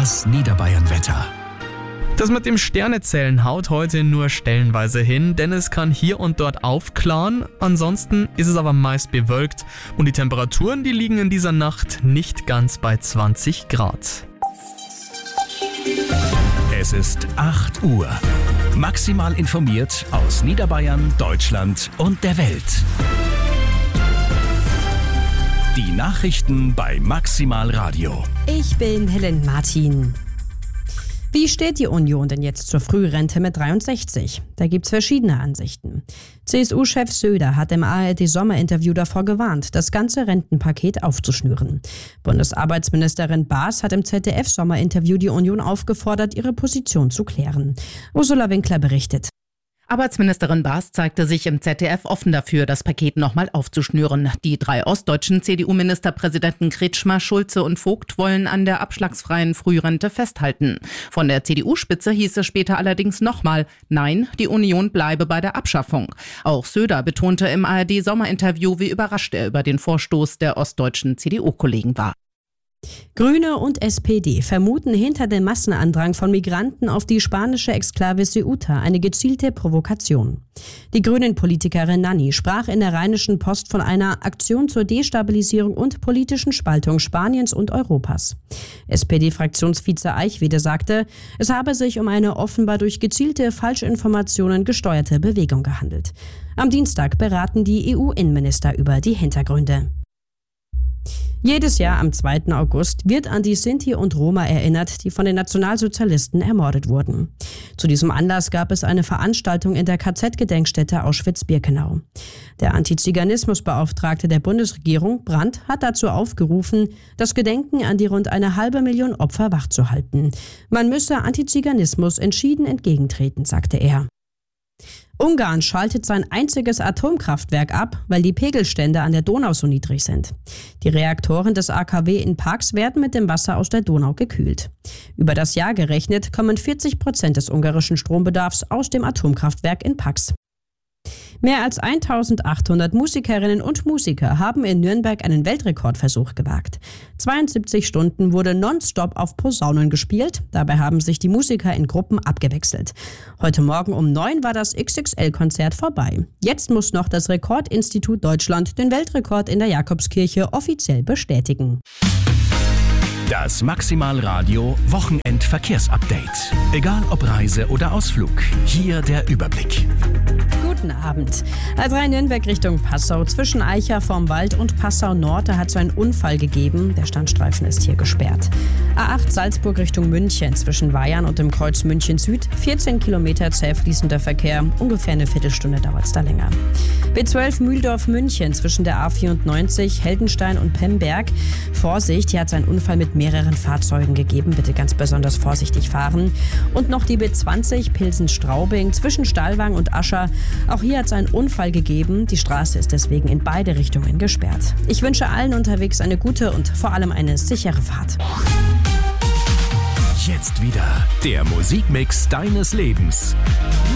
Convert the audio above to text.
Das Niederbayern-Wetter. Das mit dem Sternezählen haut heute nur stellenweise hin, denn es kann hier und dort aufklaren. Ansonsten ist es aber meist bewölkt und die Temperaturen, die liegen in dieser Nacht nicht ganz bei 20 Grad. Es ist 8 Uhr. Maximal informiert aus Niederbayern, Deutschland und der Welt. Die Nachrichten bei Maximal Radio. Ich bin Helen Martin. Wie steht die Union denn jetzt zur Frührente mit 63? Da gibt's verschiedene Ansichten. CSU-Chef Söder hat im ARD-Sommerinterview davor gewarnt, das ganze Rentenpaket aufzuschnüren. Bundesarbeitsministerin Baas hat im ZDF-Sommerinterview die Union aufgefordert, ihre Position zu klären. Ursula Winkler berichtet. Arbeitsministerin Baas zeigte sich im ZDF offen dafür, das Paket nochmal aufzuschnüren. Die 3 ostdeutschen CDU-Ministerpräsidenten Kretschmer, Schulze und Vogt wollen an der abschlagsfreien Frührente festhalten. Von der CDU-Spitze hieß es später allerdings nochmal, nein, die Union bleibe bei der Abschaffung. Auch Söder betonte im ARD-Sommerinterview, wie überrascht er über den Vorstoß der ostdeutschen CDU-Kollegen war. Grüne und SPD vermuten hinter dem Massenandrang von Migranten auf die spanische Exklave Ceuta eine gezielte Provokation. Die Grünen-Politikerin Nanni sprach in der Rheinischen Post von einer Aktion zur Destabilisierung und politischen Spaltung Spaniens und Europas. SPD-Fraktionsvize Eichwede sagte, es habe sich um eine offenbar durch gezielte Falschinformationen gesteuerte Bewegung gehandelt. Am Dienstag beraten die EU-Innenminister über die Hintergründe. Jedes Jahr am 2. August wird an die Sinti und Roma erinnert, die von den Nationalsozialisten ermordet wurden. Zu diesem Anlass gab es eine Veranstaltung in der KZ-Gedenkstätte Auschwitz-Birkenau. Der Antiziganismusbeauftragte der Bundesregierung, Brandt, hat dazu aufgerufen, das Gedenken an die rund 500.000 Opfer wachzuhalten. Man müsse Antiziganismus entschieden entgegentreten, sagte er. Ungarn schaltet sein einziges Atomkraftwerk ab, weil die Pegelstände an der Donau so niedrig sind. Die Reaktoren des AKW in Paks werden mit dem Wasser aus der Donau gekühlt. Über das Jahr gerechnet kommen 40% des ungarischen Strombedarfs aus dem Atomkraftwerk in Paks. Mehr als 1.800 Musikerinnen und Musiker haben in Nürnberg einen Weltrekordversuch gewagt. 72 Stunden wurde nonstop auf Posaunen gespielt. Dabei haben sich die Musiker in Gruppen abgewechselt. Heute Morgen um 9 war das XXL-Konzert vorbei. Jetzt muss noch das Rekordinstitut Deutschland den Weltrekord in der Jakobskirche offiziell bestätigen. Das Maximal Radio Wochenendverkehrsupdate. Egal ob Reise oder Ausflug, hier der Überblick. Guten Abend. A3 Nürnberg Richtung Passau zwischen Eicha vorm Wald und Passau Nord, da hat es einen Unfall gegeben. Der Standstreifen ist hier gesperrt. A8 Salzburg Richtung München zwischen Weyarn und dem Kreuz München Süd. 14 Kilometer zäh fließender Verkehr. Ungefähr eine Viertelstunde dauert es da länger. B12 Mühldorf München zwischen der A94 Heldenstein und Pemberg. Vorsicht, hier hat es einen Unfall mit mehreren Fahrzeugen gegeben. Bitte ganz besonders vorsichtig fahren. Und noch die B20 Pilsen-Straubing zwischen Stallwang und Ascher. Auch hier hat es einen Unfall gegeben. Die Straße ist deswegen in beide Richtungen gesperrt. Ich wünsche allen unterwegs eine gute und vor allem eine sichere Fahrt. Jetzt wieder der Musikmix deines Lebens.